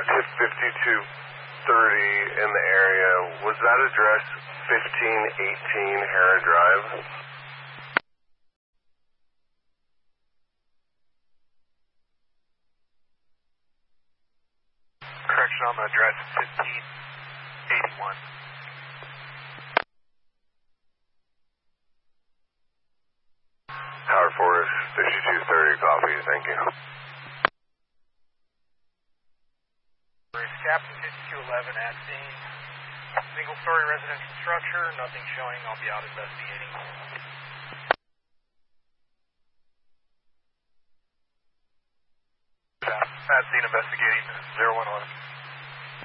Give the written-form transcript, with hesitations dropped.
tip 5230 in the area. Was that address 1518 Hera Drive? Correction on the address, 1581. Howard Forest, 5230, copy, thank you. Captain 5211 at scene. Single-story residential structure, nothing showing. I'll be out investigating. At scene investigating, 011.